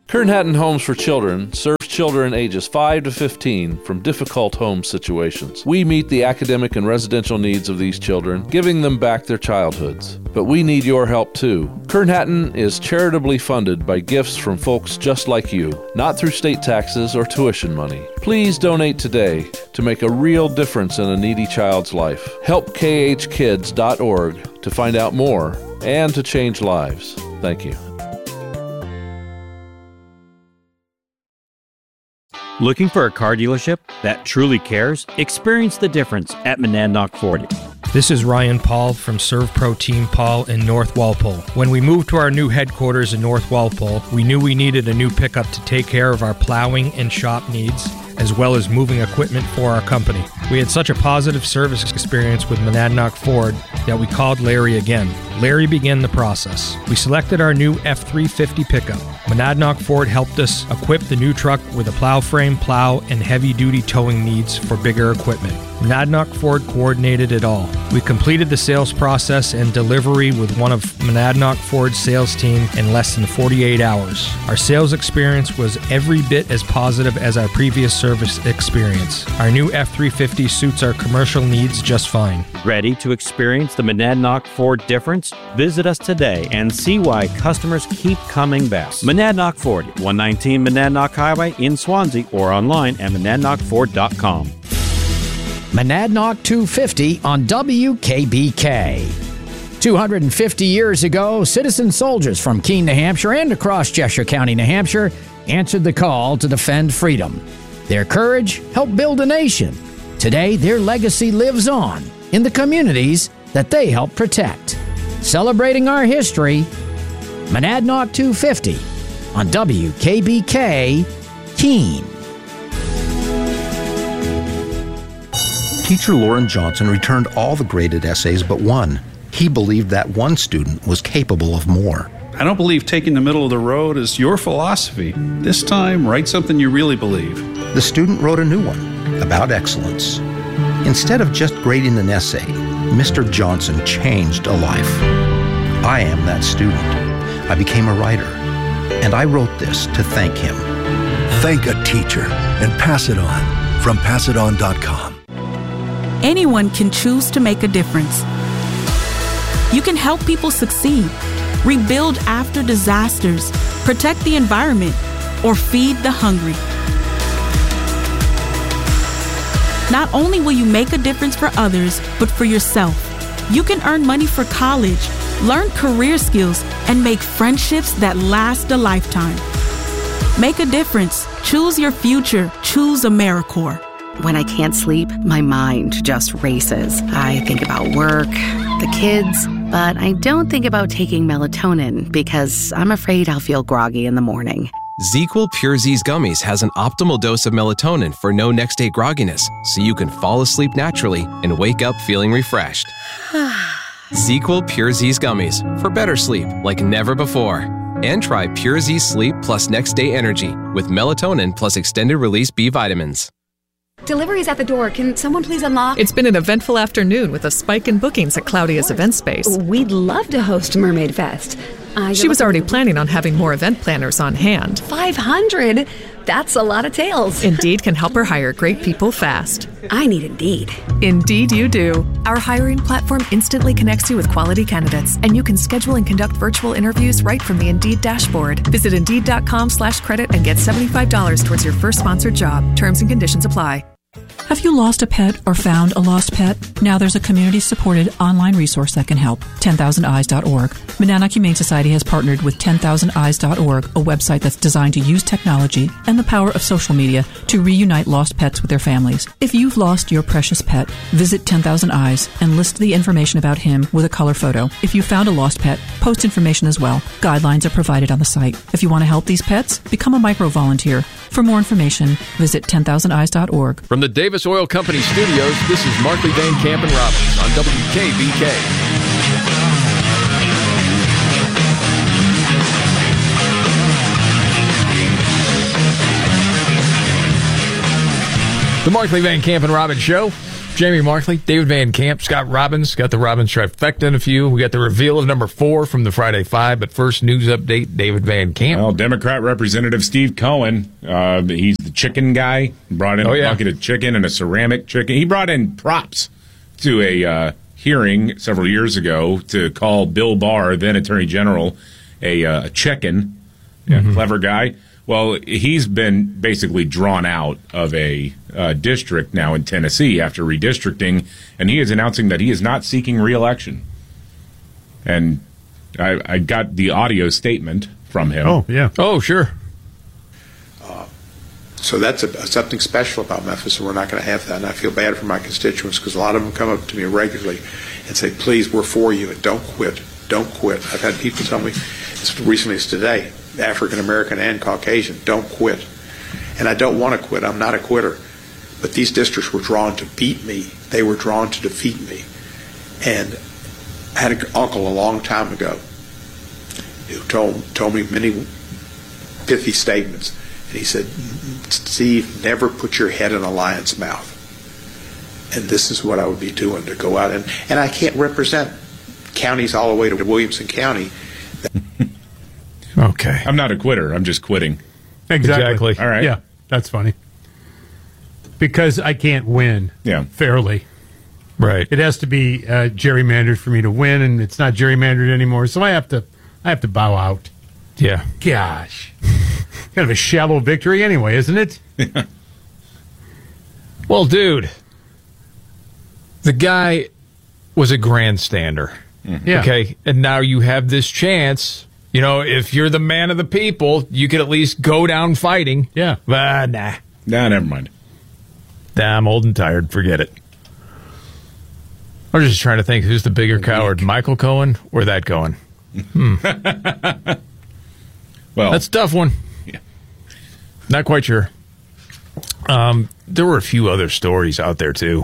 Kern Hatton Homes for Children serves children ages 5 to 15 from difficult home situations. We meet the academic and residential needs of these children, giving them back their childhoods. But we need your help too. Kern Hatton is charitably funded by gifts from folks just like you, not through state taxes or tuition money. Please donate today to make a real difference in a needy child's life. Help khkids.org to find out more and to change lives. Thank you. Looking for a car dealership that truly cares? Experience the difference at Monadnock Ford. This is Ryan Paul from ServPro Team Paul in North Walpole. When we moved to our new headquarters in North Walpole, we knew we needed a new pickup to take care of our plowing and shop needs, as well as moving equipment for our company. We had such a positive service experience with Monadnock Ford that we called Larry again. Larry began the process. We selected our new F-350 pickup. Monadnock Ford helped us equip the new truck with a plow frame, plow, and heavy-duty towing needs for bigger equipment. Monadnock Ford coordinated it all. We completed the sales process and delivery with one of Monadnock Ford's sales team in less than 48 hours. Our sales experience was every bit as positive as our previous service experience. Our new F-350 suits our commercial needs just fine. Ready to experience the Monadnock Ford difference? Visit us today and see why customers keep coming back. Monadnock Ford, 119 Monadnock Highway in Swansea, or online at monadnockford.com. Monadnock 250 on WKBK. 250 years ago, citizen soldiers from Keene, New Hampshire and across Cheshire County, New Hampshire answered the call to defend freedom. Their courage helped build a nation. Today, their legacy lives on in the communities that they helped protect. Celebrating our history, Monadnock 250 on WKBK, Keene. Teacher Lauren Johnson returned all the graded essays but one. He believed that one student was capable of more. I don't believe taking the middle of the road is your philosophy. This time, write something you really believe. The student wrote a new one about excellence. Instead of just grading an essay, Mr. Johnson changed a life. I am that student. I became a writer, and I wrote this to thank him. Thank a teacher and pass it on from passiton.com. Anyone can choose to make a difference. You can help people succeed, rebuild after disasters, protect the environment, or feed the hungry. Not only will you make a difference for others, but for yourself. You can earn money for college, learn career skills, and make friendships that last a lifetime. Make a difference. Choose your future. Choose AmeriCorps. When I can't sleep, my mind just races. I think about work, the kids, but I don't think about taking melatonin because I'm afraid I'll feel groggy in the morning. ZzzQuil Pure Z's Gummies has an optimal dose of melatonin for no next-day grogginess, so you can fall asleep naturally and wake up feeling refreshed. ZzzQuil Pure Z's Gummies for better sleep like never before. And try Pure Z Sleep plus Next Day Energy with melatonin plus extended-release B vitamins. Delivery's at the door. Can someone please unlock? It's been an eventful afternoon with a spike in bookings at Claudia's event space. We'd love to host Mermaid Fest. She was already planning on having more event planners on hand. 500? That's a lot of tails. Indeed can help her hire great people fast. I need Indeed. Indeed you do. Our hiring platform instantly connects you with quality candidates, and you can schedule and conduct virtual interviews right from the Indeed dashboard. Visit Indeed.com/credit and get $75 towards your first sponsored job. Terms and conditions apply. Have you lost a pet or found a lost pet? Now there's a community-supported online resource that can help, 10,000eyes.org. Monadnock Humane Society has partnered with 10,000eyes.org, a website that's designed to use technology and the power of social media to reunite lost pets with their families. If you've lost your precious pet, visit 10,000 Eyes and list the information about him with a color photo. If you found a lost pet, post information as well. Guidelines are provided on the site. If you want to help these pets, become a micro-volunteer. For more information, visit 10,000eyes.org. From the Davis Oil Company studios, this is Markley Van Camp and Robbins on WKBK. The Markley Van Camp and Robbins Show. Jamie Markley, David Van Camp, Scott Robbins. Got the Robbins trifecta in a few. We got the reveal of number 4 from the Friday Five. But first, news update, David Van Camp. Well, Democrat Representative Steve Cohen, he's the chicken guy. Brought in a bucket of chicken and a ceramic chicken. He brought in props to a hearing several years ago to call Bill Barr, then Attorney General, a chicken. Yeah, clever guy. Well, he's been basically drawn out of a district now in Tennessee after redistricting, and he is announcing that he is not seeking re-election. And I got the audio statement from him. Oh, yeah. Oh, sure. So that's something special about Memphis, and we're not going to have that. And I feel bad for my constituents because a lot of them come up to me regularly and say, please, we're for you, and don't quit. Don't quit. I've had people tell me, as recently as today, African American and Caucasian, don't quit. And I don't want to quit. I'm not a quitter. But these districts were drawn to beat me. They were drawn to defeat me. And I had an uncle a long time ago who told me many pithy statements. And he said, Steve, never put your head in a lion's mouth. And this is what I would be doing, to go out. And I can't represent counties all the way to Williamson County. Okay. I'm not a quitter. I'm just quitting. Exactly. All right. Yeah, that's funny. Because I can't win fairly. Right. It has to be gerrymandered for me to win, and it's not gerrymandered anymore, so I have to bow out. Yeah. Gosh. Kind of a shallow victory anyway, isn't it? Well, dude, the guy was a grandstander. Yeah. Okay, and now you have this chance. You know, if you're the man of the people, you could at least go down fighting. Yeah. But nah, never mind. Nah, I'm old and tired. Forget it. I was just trying to think, who's the bigger coward, Michael Cohen or that Cohen? Well, that's a tough one. Yeah. Not quite sure. There were a few other stories out there, too.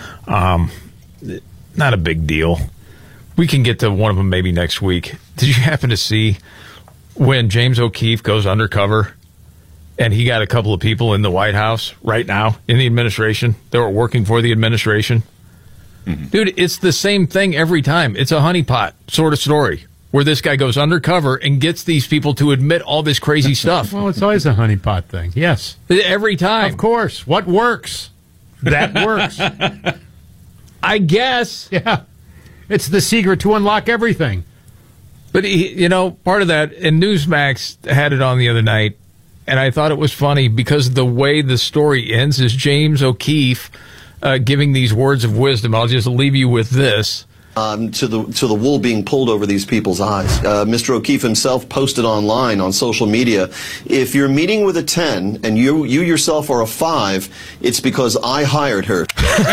Not a big deal. We can get to one of them maybe next week. Did you happen to see when James O'Keefe goes undercover and he got a couple of people in the White House right now in the administration that were working for the administration? Mm-hmm. Dude, it's the same thing every time. It's a honeypot sort of story where this guy goes undercover and gets these people to admit all this crazy stuff. Well, it's always a honeypot thing. Yes. Every time. Of course. What works? That works. I guess. Yeah. It's the secret to unlock everything. But, part of that, and Newsmax had it on the other night, and I thought it was funny because the way the story ends is James O'Keefe giving these words of wisdom. I'll just leave you with this. To the wool being pulled over these people's eyes. Mr. O'Keefe himself posted online on social media, if you're meeting with a 10 and you yourself are a 5, it's because I hired her.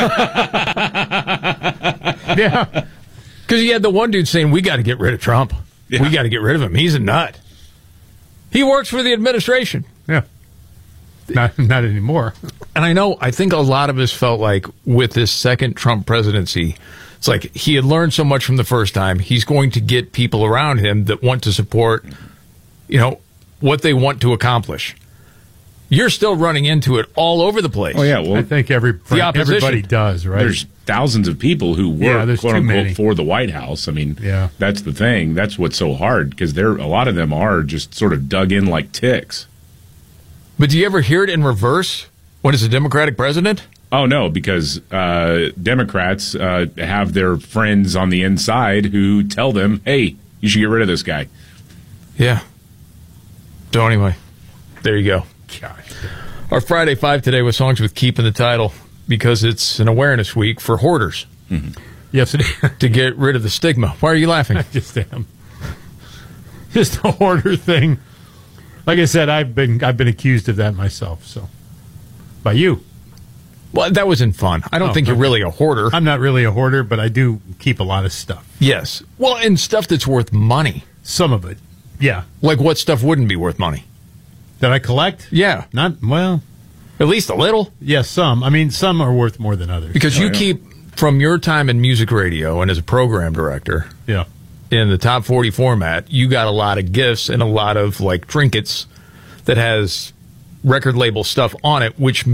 Yeah. Because you had the one dude saying, we got to get rid of Trump. Yeah. We got to get rid of him. He's a nut. He works for the administration. Yeah. Not anymore. And I think a lot of us felt like with this second Trump presidency, it's like he had learned so much from the first time. He's going to get people around him that want to support, what they want to accomplish. You're still running into it all over the place. Oh, yeah. Well, I think everybody does, right? There's thousands of people who work, quote unquote, for the White House. I mean, that's the thing. That's what's so hard because a lot of them are just sort of dug in like ticks. But do you ever hear it in reverse when it's a Democratic president? Oh, no, because Democrats have their friends on the inside who tell them, hey, you should get rid of this guy. Yeah. So anyway, there you go. Gosh. Our Friday 5 today was songs with Keep in the title because it's an awareness week for hoarders. Mm-hmm. Yes, it is. To get rid of the stigma. Why are you laughing? I just am. Just a hoarder thing. Like I said, I've been accused of that myself. So, by you. Well, that wasn't fun. I don't think you're really a hoarder. I'm not really a hoarder, but I do keep a lot of stuff. Yes. Well, and stuff that's worth money. Some of it. Yeah. Like what stuff wouldn't be worth money? That I collect? Yeah. At least a little. Yes, some. I mean, some are worth more than others. Because you keep, from your time in music radio and as a program director, in the top 40 format, you got a lot of gifts and a lot of, trinkets that has record label stuff on it, which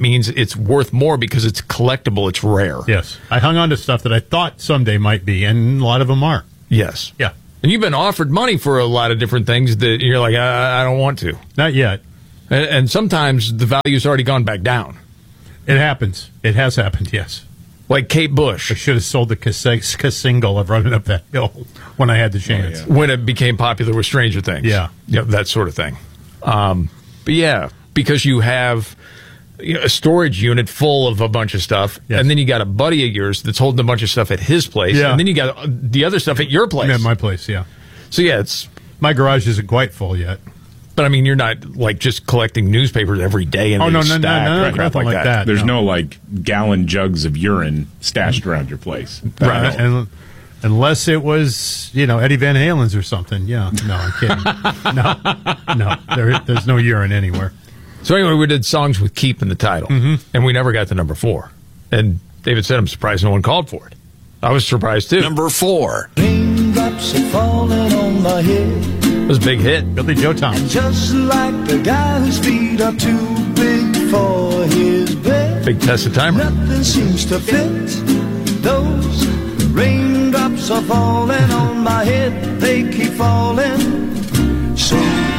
means it's worth more because it's collectible, it's rare. Yes. I hung on to stuff that I thought someday might be, and a lot of them are. Yes. Yeah. And you've been offered money for a lot of different things that you're like, I don't want to. Not yet. And sometimes the value's already gone back down. It happens. It has happened, yes. Like Kate Bush. I should have sold the single of Running Up That Hill when I had the chance. Oh, yeah. When it became popular with Stranger Things. Yeah. That sort of thing. But yeah, because you have a storage unit full of a bunch of stuff, and then you got a buddy of yours that's holding a bunch of stuff at his place, and then you got the other stuff at your place. At my place, yeah. So yeah, it's my garage isn't quite full yet. But I mean, you're not like just collecting newspapers every day and no, stack nothing crap like that. There's no like gallon jugs of urine stashed around your place, right? And unless it was Eddie Van Halen's or something. Yeah, no, I'm kidding. no, there's no urine anywhere. So anyway, we did songs with Keep in the title, and we never got to number 4. And David said, "I'm surprised no one called for it." I was surprised too. Number 4. Raindrops are falling on my head. It was a big hit. Billy Joe Thomas. And just like the guy whose feet are too big for his bed. Big Tessa Timer. Nothing seems to fit. Those raindrops are falling on my head. They keep falling. So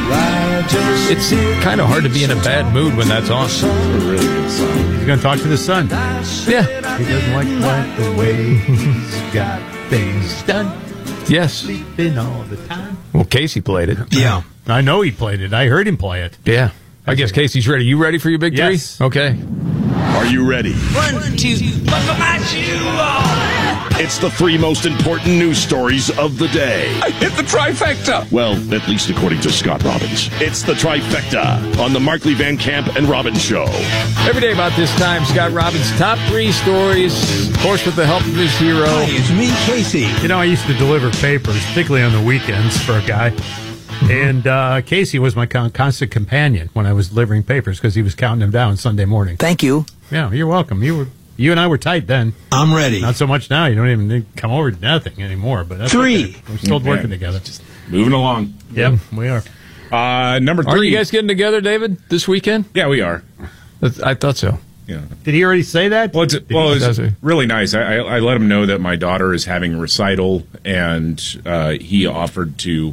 I just... It's kind of hard to be in a bad mood when that's on. It's a really good song. He's going to talk to the sun. Yeah. He doesn't like the way he's got things done. Yes. Sleeping all the time. Well, Casey played it. Yeah. I know he played it. I heard him play it. Yeah. I guess Casey's ready. You ready for your big 3? Yes. Okay. Are you ready? 1, 2, buckle my shoe on. It's the 3 most important news stories of the day. I hit the trifecta. Well, at least according to Scott Robbins. It's the trifecta on the Markley Van Camp and Robbins Show. Every day about this time, Scott Robbins' top 3 stories, of course with the help of his hero. Hi, it's me, Casey. I used to deliver papers, particularly on the weekends for a guy. And Casey was my constant companion when I was delivering papers because he was counting them down Sunday morning. Thank you. Yeah, you're welcome. You and I were tight then. I'm ready. Not so much now. You don't even need to come over to nothing anymore. But that's 3. Okay. We're still working together. Just moving along. Yep, we are. Number 3. Are you guys getting together, David, this weekend? Yeah, we are. I thought so. Yeah. Did he already say that? Well, it's really nice. I let him know that my daughter is having a recital, and he offered to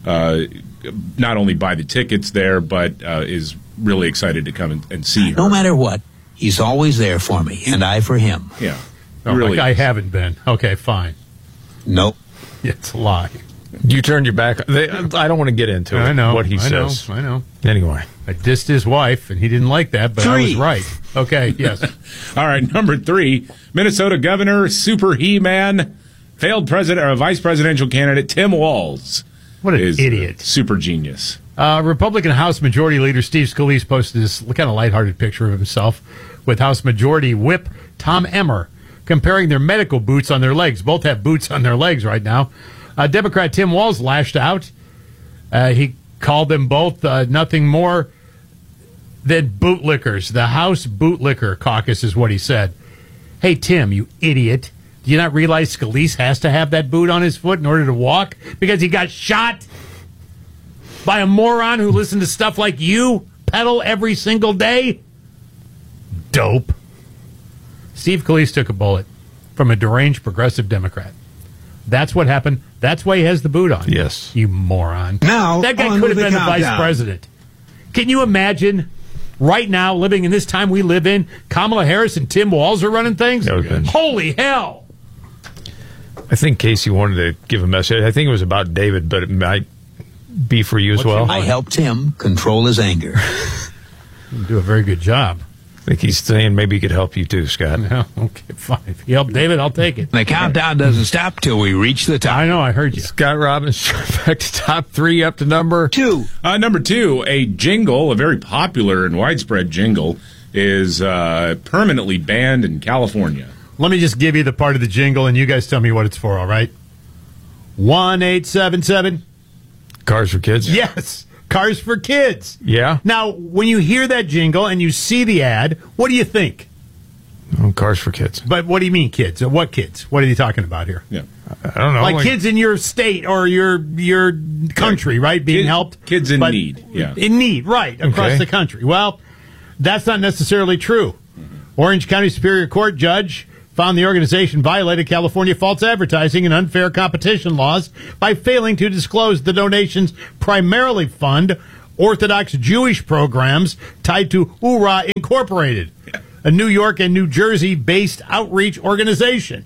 not only buy the tickets there, but is really excited to come and see her. No matter what, he's always there for me, and I for him. Yeah. Really, I haven't been. Okay, fine. Nope. It's a lie. You turned your back. I don't want to get into it. I know what he says. I know. Anyway. I dissed his wife, and he didn't like that, but 3. I was right. Okay, yes. All right, number 3, Minnesota Governor, Super He-Man, failed vice presidential candidate Tim Walz. What an idiot. Super genius. Republican House Majority Leader Steve Scalise posted this kind of lighthearted picture of himself with House Majority Whip Tom Emmer comparing their medical boots on their legs. Both have boots on their legs right now. Democrat Tim Walz lashed out. He called them both nothing more than bootlickers. The House Bootlicker Caucus is what he said. Hey, Tim, you idiot. Do you not realize Scalise has to have that boot on his foot in order to walk? Because he got shot by a moron who listened to stuff like you peddle every single day? Dope. Steve Scalise took a bullet from a deranged progressive Democrat. That's what happened. That's why he has the boot on. Yes. You moron. Now, that guy could have been the vice president. Can you imagine right now, living in this time we live in, Kamala Harris and Tim Walz are running things? Holy hell. I think Casey wanted to give a message. I think it was about David, but it might be for you as well. I helped him control his anger. You do a very good job. I think he's saying maybe he could help you too, Scott. Yeah, okay, fine. If you help David, I'll take it. The countdown doesn't stop till we reach the top. I know, I heard you. Scott Robbins, back to top 3 up to number 2. Number 2, a jingle, a very popular and widespread jingle, is permanently banned in California. Let me just give you the part of the jingle, and you guys tell me what it's for, all right? 1877. Cars for Kids? Yes. Cars for Kids. Yeah. Now, when you hear that jingle and you see the ad, what do you think? Oh, Cars for Kids. But what do you mean, kids? What kids? What are you talking about here? Yeah. I don't know. Like kids in your state or your country, right? Being helped? Kids in need. Yeah. In need, right, across the country. Well, that's not necessarily true. Orange County Superior Court judge found the organization violated California false advertising and unfair competition laws by failing to disclose the donations primarily fund Orthodox Jewish programs tied to URA Incorporated, a New York and New Jersey-based outreach organization.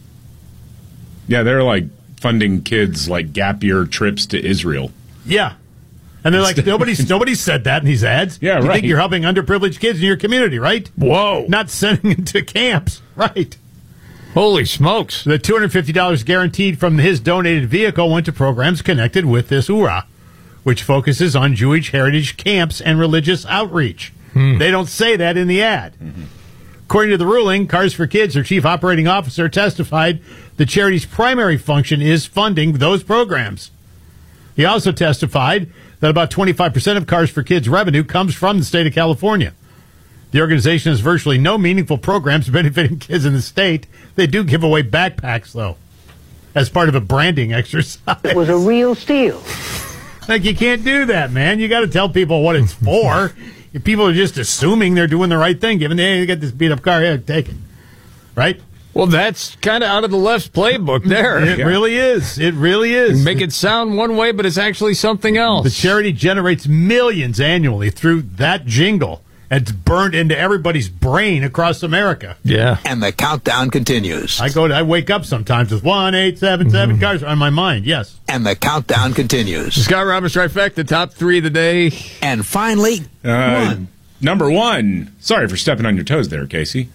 Yeah, they're like funding kids like gap year trips to Israel. Yeah. And they're like, nobody said that in these ads. Yeah, you right. think you're helping underprivileged kids in your community, right? Whoa. Not sending them to camps, right? Holy smokes. The $250 guaranteed from his donated vehicle went to programs connected with this URA, which focuses on Jewish heritage camps and religious outreach. They don't say that in the ad. According to the ruling, Cars for Kids, their chief operating officer, testified the charity's primary function is funding those programs. He also testified that about 25% of Cars for Kids revenue comes from the state of California. The organization has virtually no meaningful programs benefiting kids in the state. They do give away backpacks, though, as part of a branding exercise. It was a real steal. Like, you can't do that, man. You got to tell people what it's for. If people are just assuming they're doing the right thing, given they get this beat-up car, yeah, take it. Right? Well, that's kind of out of the left's playbook there. It really is. It really is. Make it sound one way, but it's actually something else. The charity generates millions annually through that jingle. It's burned into everybody's brain across America. Yeah. And the countdown continues. I wake up sometimes with 1877 cars on my mind, yes. And the countdown continues. Scott Robbins Trifecta, top 3 of the day. And finally, number 1. Sorry for stepping on your toes there, Casey.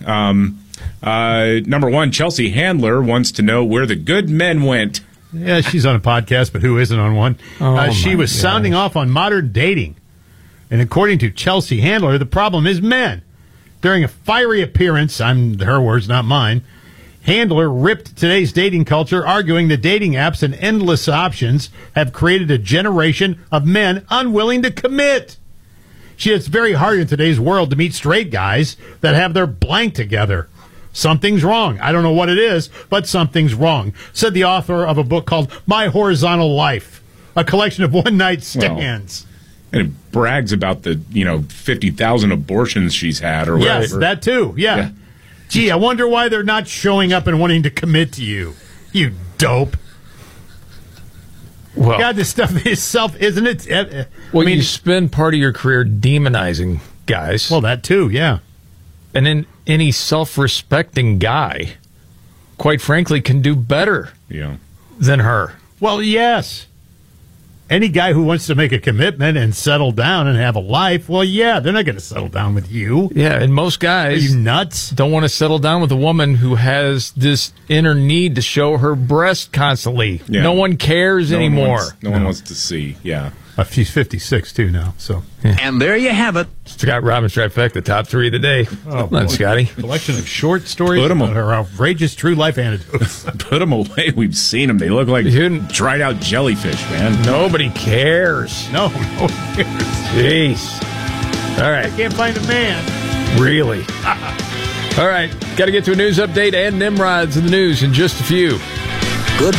Number 1, Chelsea Handler wants to know where the good men went. Yeah, she's on a podcast, but who isn't on one? She was sounding off on modern dating. And according to Chelsea Handler, the problem is men. During a fiery appearance, her words, not mine, Handler ripped today's dating culture, arguing that dating apps and endless options have created a generation of men unwilling to commit. It's very hard in today's world to meet straight guys that have their blank together. Something's wrong. I don't know what it is, but something's wrong, said the author of a book called My Horizontal Life, a collection of one-night stands. And it brags about the 50,000 abortions she's had or whatever. Yes, that too. Yeah. Gee, I wonder why they're not showing up and wanting to commit to you. You dope. Well, God, this stuff is isn't it? Well, you spend part of your career demonizing guys. Well, that too, yeah. And then any self-respecting guy, quite frankly, can do better than her. Well, yes. Any guy who wants to make a commitment and settle down and have a life, well, yeah, they're not going to settle down with you. Yeah, and most guys Are you nuts? Don't want to settle down with a woman who has this inner need to show her breast constantly. Yeah. No one cares anymore. No one wants to see, She's 56, too, now. So. Yeah. And there you have it. Scott Robbins Trifecta, the top 3 of the day. Oh, Come on, Scotty. Collection of short stories about her outrageous true life anecdotes. Put them away. We've seen them. They look like dried out jellyfish, man. Nobody cares. No one cares. Jeez. All right. I can't find a man. Really? All right. Got to get to a news update and Nimrod's in the news in just a few.